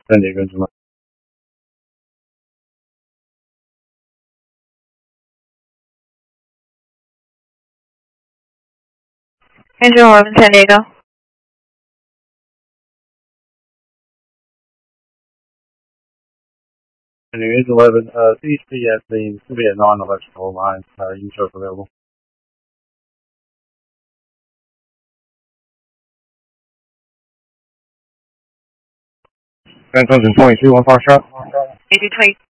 San Diego July. Engine 11, San Diego. San Diego 11, CHP seems to be a non-electrical line. You show available. Engine 22, 1 far shot. 8220.